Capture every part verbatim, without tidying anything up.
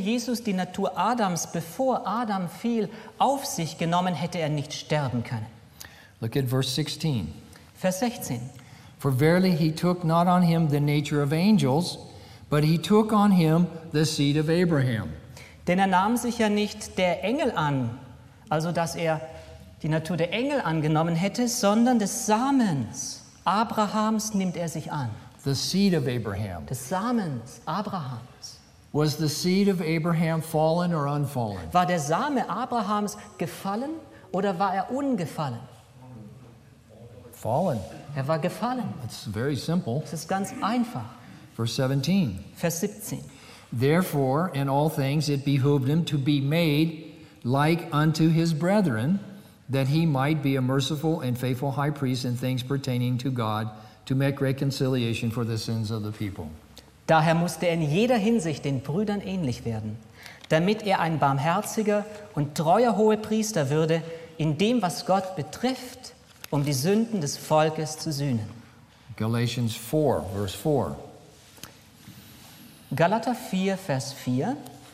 Jesus die Natur Adams, bevor Adam fiel, auf sich genommen, hätte er nicht sterben können. Look at verse sixteen. Vers sechzehn. For verily he took not on him the nature of angels, but he took on him the seed of Abraham. Denn er nahm sich ja nicht der Engel an, also dass er die Natur der Engel angenommen hätte, sondern des Samens Abrahams nimmt er sich an. The seed of Abraham. Des Samens Abrahams. Was the seed of Abraham fallen or unfallen? War der Same Abrahams gefallen oder war er ungefallen? Fallen. Er war gefallen. It's very simple. Das ist ganz einfach. Verse seventeen. Vers siebzehn. Therefore, in all things it behooved him to be made like unto his brethren, that he might be a merciful and faithful high priest in things pertaining to God, to make reconciliation for the sins of the people. Daher musste er in jeder Hinsicht den Brüdern ähnlich werden, damit er ein barmherziger und treuer Hohepriester würde, in dem, was Gott betrifft, um die Sünden des Volkes zu sühnen. Galatians four, verse four. Galater vier, Vers vier.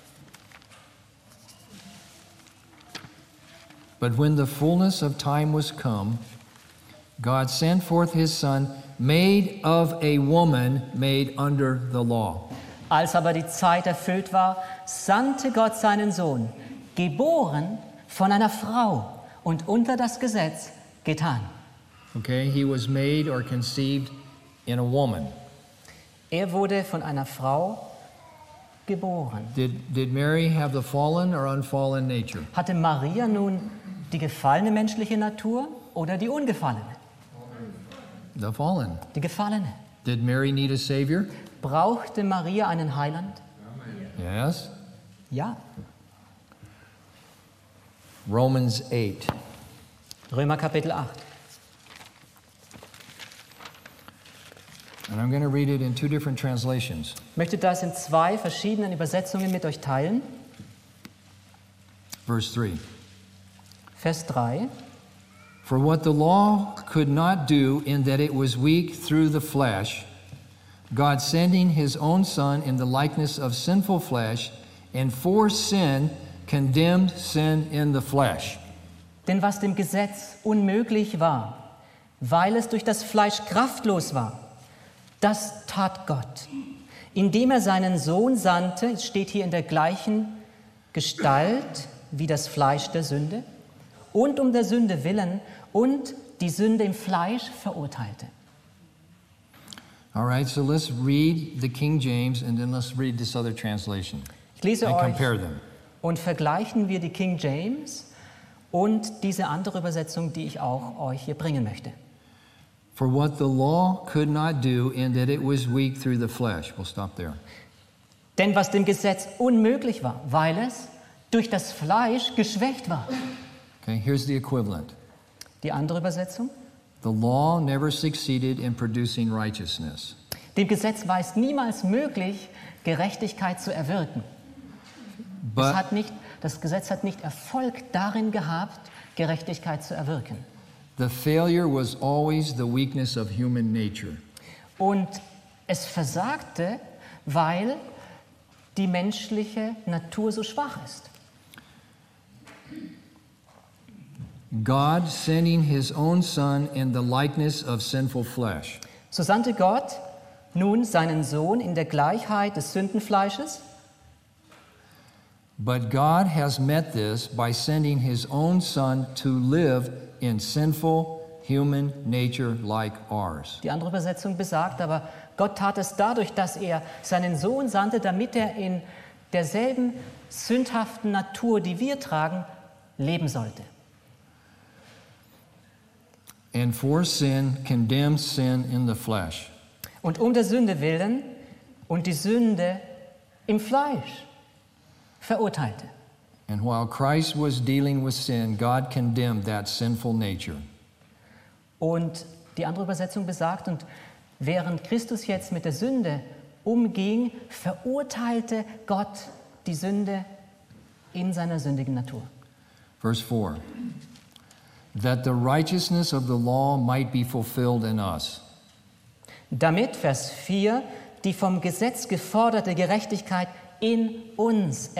But when the fullness of time was come, God sent forth his Son, made of a woman made under the law. Als aber die Zeit erfüllt war, sandte Gott seinen Sohn, geboren von einer Frau und unter das Gesetz getan. Okay, he was made or conceived in a woman. Er wurde von einer Frau geboren. Did, did Mary have the fallen or unfallen nature? Hatte Maria nun die gefallene menschliche Natur oder die ungefallene? The fallen. Die gefallene. Did Mary need a Savior? Brauchte Maria einen Heiland? Yes. Ja. Romans eight. Römer Kapitel acht. And I'm going to read it in two different translations. Ich möchte das in zwei verschiedenen Übersetzungen mit euch teilen. Verse three. Vers drei. For what the law could not do in that it was weak through the flesh, God sending his own Son in the likeness of sinful flesh, and for sin condemned sin in the flesh. Denn was dem Gesetz unmöglich war, weil es durch das Fleisch kraftlos war, das tat Gott, indem er seinen Sohn sandte, es steht hier in der gleichen Gestalt wie das Fleisch der Sünde, und um der Sünde willen und die Sünde im Fleisch verurteilte. All right, so let's read the King James and then let's read this other translation. Ich lese and euch compare them. und vergleichen wir die King James und diese andere Übersetzung, die ich auch euch hier bringen möchte. For what the law could not do in that it was weak through the flesh. We'll stop there. Denn was dem Gesetz unmöglich war, weil es durch das Fleisch geschwächt war. Okay, here's the equivalent. Die andere Übersetzung. The law never succeeded in producing righteousness. Dem Gesetz war es niemals möglich, Gerechtigkeit zu erwirken. Es But, hat nicht, das Gesetz hat nicht Erfolg darin gehabt, Gerechtigkeit zu erwirken. the failure was always the weakness of human nature. Und es versagte, weil die menschliche Natur so schwach ist. God sending his own Son in the likeness of sinful flesh. So sandte Gott nun seinen Sohn in der Gleichheit des Sündenfleisches. But God has met this by sending his own Son to live in sinful human nature like ours. Die andere Übersetzung besagt aber, Gott tat es dadurch, dass er seinen Sohn sandte, damit er in derselben sündhaften Natur, die wir tragen, leben sollte. And for sin condemned sin in the flesh. Und um der Sünde willen und die Sünde im Fleisch verurteilte. And while Christ was dealing with sin, God condemned that sinful nature. Und die andere Übersetzung besagt, und während Christus jetzt mit der Sünde umging, verurteilte Gott die Sünde in seiner sündigen Natur. Verse four. That the righteousness of the law might be fulfilled in us. Damit, Vers vier, die vom Gesetz geforderte Gerechtigkeit in uns